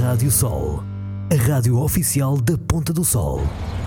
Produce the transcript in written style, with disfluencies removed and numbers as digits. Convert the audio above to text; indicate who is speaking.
Speaker 1: Rádio Sol, a rádio oficial da Ponta do Sol.